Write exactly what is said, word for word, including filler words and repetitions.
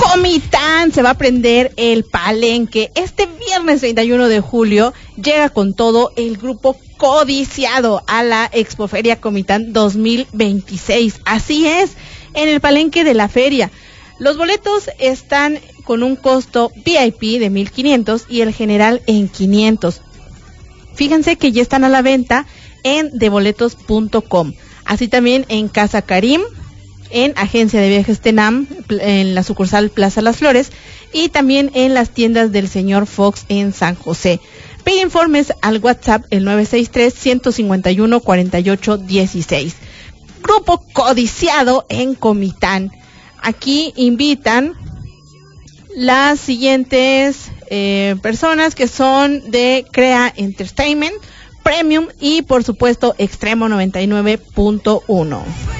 Comitán se va a prender el palenque. Este viernes treinta y uno de julio llega con todo el grupo codiciado a la Expoferia Comitán dos mil veintiséis. Así es, en el palenque de la feria. Los boletos están con un costo V I P de mil quinientos y el general en quinientos. Fíjense que ya están a la venta en de boletos punto com. Así también en Casa Karim, en Agencia de Viajes Tenam, en la sucursal Plaza Las Flores, y también en las tiendas del señor Fox en San José. Pide informes al WhatsApp el nueve seis tres, uno cinco uno, cuatro ocho uno seis. Grupo codiciado en Comitán. Aquí invitan las siguientes eh, personas que son de Crea Entertainment, Premium y por supuesto Extremo noventa y nueve punto uno.